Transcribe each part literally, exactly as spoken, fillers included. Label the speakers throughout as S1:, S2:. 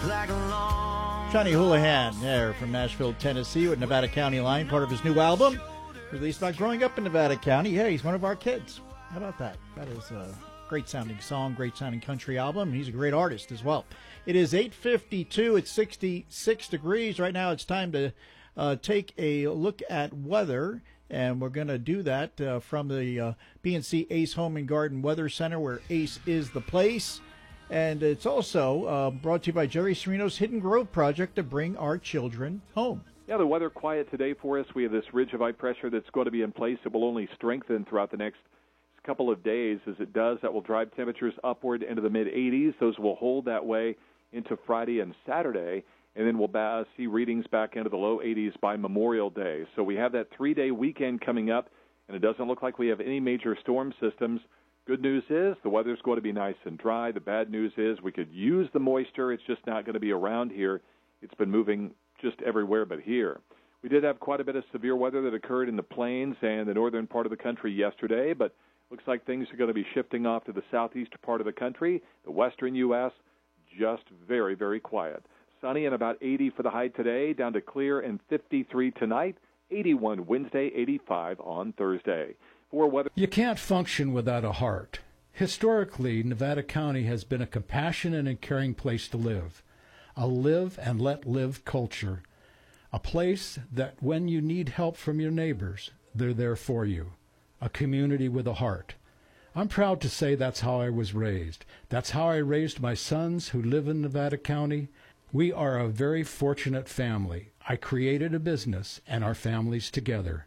S1: like a long...
S2: Johnny Houlihan there from Nashville, Tennessee with Nevada County Line, part of his new album, released about growing up in Nevada County. Yeah, he's one of our kids. How about that? That is a great-sounding song, great-sounding country album. He's a great artist as well. It is eight fifty-two. It's sixty-six degrees. Right now it's time to uh, take a look at weather, and we're going to do that uh, from the uh, B and C Ace Home and Garden Weather Center, where Ace is the place. And it's also uh, brought to you by Jerry Serino's Hidden Grove Project to bring our children home.
S3: Yeah, the weather quiet today for us. We have this ridge of high pressure that's going to be in place. It will only strengthen throughout the next couple of days. As it does, that will drive temperatures upward into the mid eighties. Those will hold that way into Friday and Saturday. And then we'll ba- see readings back into the low eighties by Memorial Day. So we have that three-day weekend coming up, and it doesn't look like we have any major storm systems. Good news is the weather's going to be nice and dry. The bad news is we could use the moisture. It's just not going to be around here. It's been moving just everywhere but here. We did have quite a bit of severe weather that occurred in the plains and the northern part of the country yesterday, but looks like things are going to be shifting off to the southeastern part of the country. The western U S, just very, very quiet. Sunny and about eighty for the high today, down to clear and fifty-three tonight, eighty-one Wednesday, eighty-five on Thursday. For weather.
S4: You can't function without a heart. Historically, Nevada County has been a compassionate and caring place to live, a live and let live culture, a place that when you need help from your neighbors, they're there for you, a community with a heart. I'm proud to say that's how I was raised. That's how I raised my sons who live in Nevada County. We are a very fortunate family. I created a business and our families together,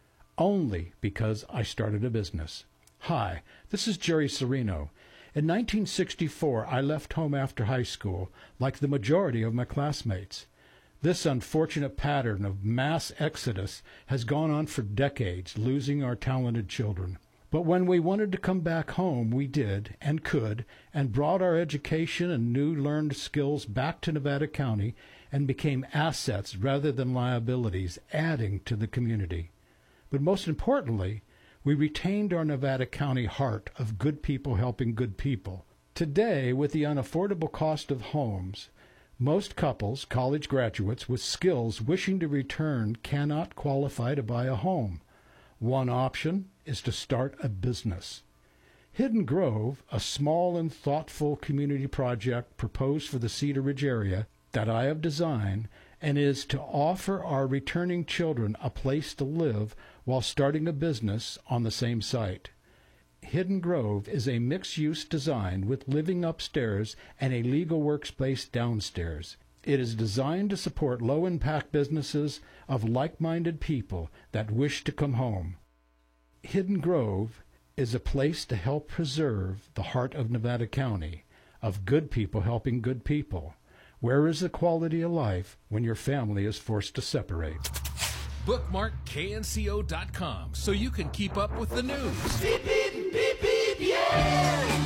S4: only because I started a business. Hi, this is Jerry Serino. In nineteen sixty-four, I left home after high school, like the majority of my classmates. This unfortunate pattern of mass exodus has gone on for decades, losing our talented children. But when we wanted to come back home, we did and could, and brought our education and new learned skills back to Nevada County and became assets rather than liabilities, adding to the community. But most importantly, we retained our Nevada County heart of good people helping good people. Today, with the unaffordable cost of homes, most couples, college graduates with skills wishing to return, cannot qualify to buy a home. One option is to start a business. Hidden Grove, a small and thoughtful community project proposed for the Cedar Ridge area that I have designed, and is to offer our returning children a place to live while starting a business on the same site. Hidden Grove is a mixed-use design with living upstairs and a legal workspace downstairs. It is designed to support low-impact businesses of like-minded people that wish to come home. Hidden Grove is a place to help preserve the heart of Nevada County, of good people helping good people. Where is the quality of life when your family is forced to separate?
S5: Bookmark K N C O dot com so you can keep up with the news.
S1: Beep, beep, beep, beep, yeah!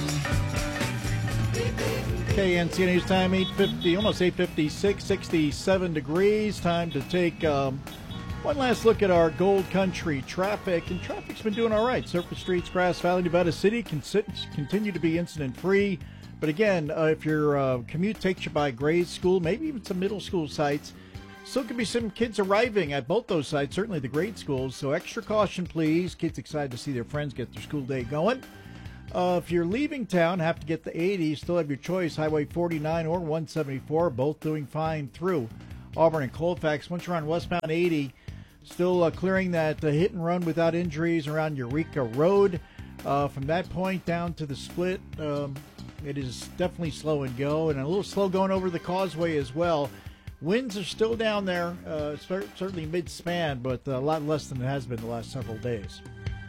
S1: Beep, beep.
S2: K N C O News time, eight fifty, almost eight fifty-six, sixty-seven degrees. Time to take um, one last look at our Gold Country traffic. And traffic's been doing all right. Surface streets, Grass Valley, Nevada City can sit, continue to be incident-free. But again, uh, if your uh, commute takes you by grade school, maybe even some middle school sites, still could be some kids arriving at both those sites, certainly the grade schools. So extra caution, please. Kids excited to see their friends get their school day going. Uh, if you're leaving town, have to get the eighty, still have your choice, Highway forty-nine or one seventy-four, both doing fine through Auburn and Colfax. Once you're on westbound eighty, still uh, clearing that uh, hit and run without injuries around Eureka Road. Uh, from that point down to the split, um, it is definitely slow and go, and a little slow going over the causeway as well. Winds are still down there, uh, certainly mid-span, but a lot less than it has been the last several days.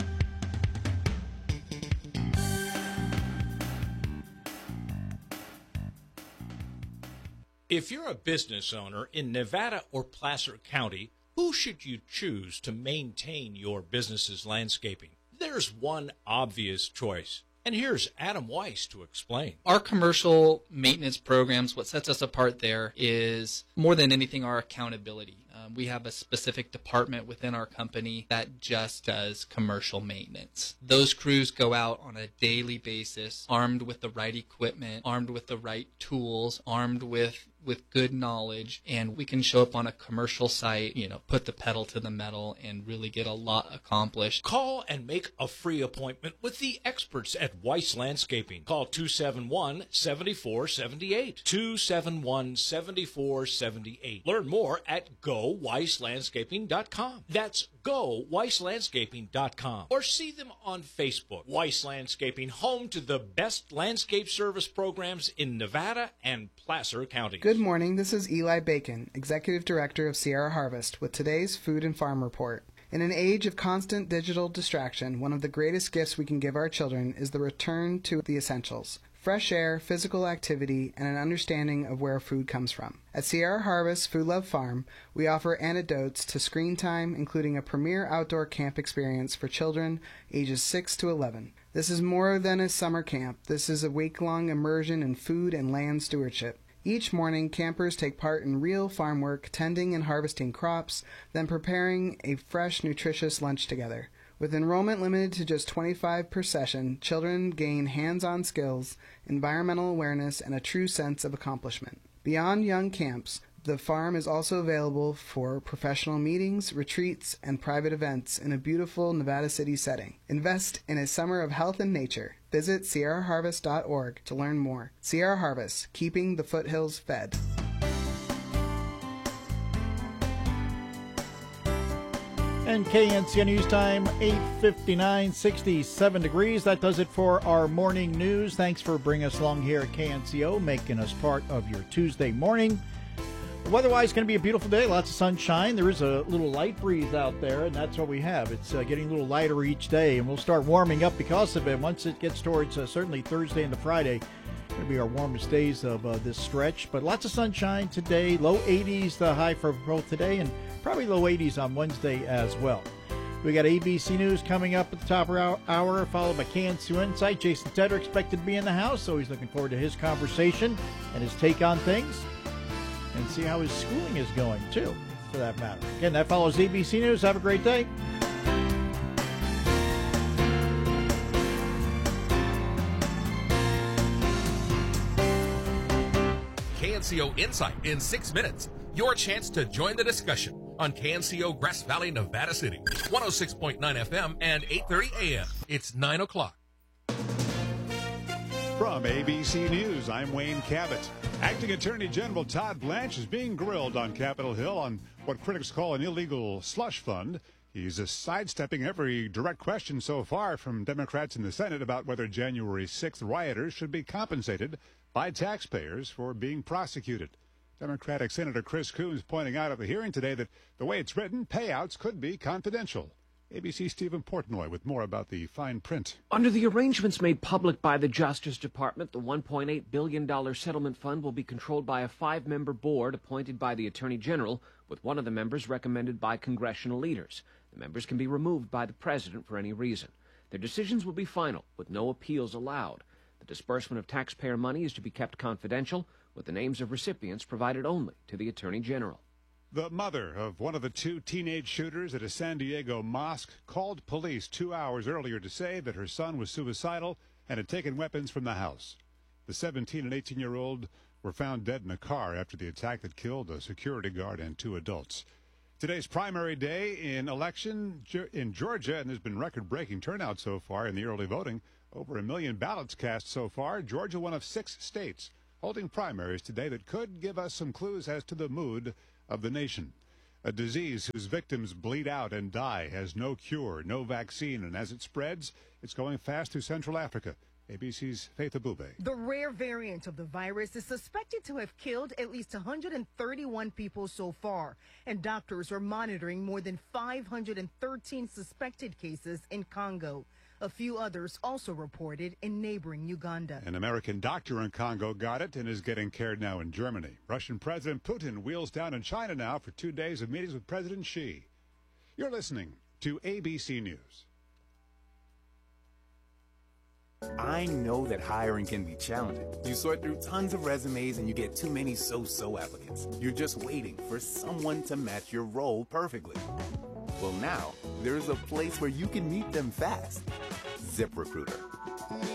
S6: If you're a business owner in Nevada or Placer County, who should you choose to maintain your business's landscaping? There's one obvious choice. And here's Adam Weiss to explain.
S7: Our commercial maintenance programs, what sets us apart there is more than anything our accountability. Um, we have a specific department within our company that just does commercial maintenance. Those crews go out on a daily basis, armed with the right equipment, armed with the right tools, armed with with good knowledge, and we can show up on a commercial site, you know, put the pedal to the metal and really get a lot accomplished.
S6: Call and make a free appointment with the experts at Weiss Landscaping. Call two seven one, seven four seven eight. two seven one, seven four seven eight. Learn more at go weiss landscaping dot com. That's go weiss landscaping dot com. Or see them on Facebook. Weiss Landscaping, home to the best landscape service programs in Nevada and Placer County.
S8: Good morning, this is Eli Bacon, Executive Director of Sierra Harvest, with today's Food and Farm Report. In an age of constant digital distraction, one of the greatest gifts we can give our children is the return to the essentials. Fresh air, physical activity, and an understanding of where food comes from. At Sierra Harvest Food Love Farm, we offer antidotes to screen time, including a premier outdoor camp experience for children ages six to eleven. This is more than a summer camp. This is a week-long immersion in food and land stewardship. Each morning, campers take part in real farm work, tending and harvesting crops, then preparing a fresh, nutritious lunch together. With enrollment limited to just twenty-five per session, children gain hands-on skills, environmental awareness, and a true sense of accomplishment. Beyond young camps, the farm is also available for professional meetings, retreats, and private events in a beautiful Nevada City setting. Invest in a summer of health and nature. Visit sierra harvest dot org to learn more. Sierra Harvest, keeping the foothills fed.
S2: And K N C O News Time, eight fifty-nine, sixty-seven degrees. That does it for our morning news. Thanks for bringing us along here at K N C O, making us part of your Tuesday morning. Weather-wise, going to be a beautiful day. Lots of sunshine. There is a little light breeze out there, and that's what we have. It's uh, getting a little lighter each day, and we'll start warming up because of it. Once it gets towards uh, certainly Thursday into Friday, going to be our warmest days of uh, this stretch. But lots of sunshine today. Low eighties, the high for both today, and probably low eighties on Wednesday as well. We got A B C News coming up at the top of our hour, followed by K N C O Insight. Jason Tedder expected to be in the house, so he's looking forward to his conversation and his take on things, and see how his schooling is going, too, for that matter. Again, that follows A B C News. Have a great day.
S5: K N C O Insight in six minutes. Your chance to join the discussion on K N C O Grass Valley, Nevada City. one oh six point nine F M and eight thirty A M. It's nine o'clock.
S9: From A B C News, I'm Wayne Cabot. Acting Attorney General Todd Blanche is being grilled on Capitol Hill on what critics call an illegal slush fund. He's uh, sidestepping every direct question so far from Democrats in the Senate about whether January sixth rioters should be compensated by taxpayers for being prosecuted. Democratic Senator Chris Coons pointing out at the hearing today that the way it's written, payouts could be confidential. A B C's Stephen Portnoy with more about the fine print.
S10: Under the arrangements made public by the Justice Department, the one point eight billion dollars settlement fund will be controlled by a five-member board appointed by the Attorney General, with one of the members recommended by congressional leaders. The members can be removed by the President for any reason. Their decisions will be final, with no appeals allowed. The disbursement of taxpayer money is to be kept confidential, with the names of recipients provided only to the Attorney General.
S9: The mother of one of the two teenage shooters at a San Diego mosque called police two hours earlier to say that her son was suicidal and had taken weapons from the house. The seventeen and eighteen-year-old were found dead in a car after the attack that killed a security guard and two adults. Today's primary day in election in Georgia, and there's been record-breaking turnout so far in the early voting. Over a million ballots cast so far. Georgia, one of six states holding primaries today that could give us some clues as to the mood of the nation. A disease whose victims bleed out and die has no cure, no vaccine, and as it spreads, it's going fast through Central Africa. A B C's Faith Abube.
S11: The rare variant of the virus is suspected to have killed at least one hundred thirty-one people so far, and doctors are monitoring more than five hundred thirteen suspected cases in Congo. A few others also reported in neighboring Uganda.
S9: An American doctor in Congo got it and is getting cared now in Germany. Russian President Putin wheels down in China now for two days of meetings with President Xi. You're listening to A B C News.
S12: I know that hiring can be challenging. You sort through tons of resumes and you get too many so-so applicants. You're just waiting for someone to match your role perfectly. Well, now, there's a place where you can meet them fast. ZipRecruiter.